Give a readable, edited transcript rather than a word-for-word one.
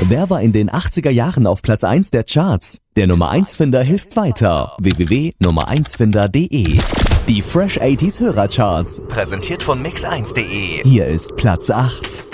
Wer war in den 80er Jahren auf Platz 1 der Charts? Der Nummer 1 Finder hilft weiter. www.nummer1finder.de. Die Fresh 80s Hörercharts. Präsentiert von mix1.de. Hier ist Platz 8.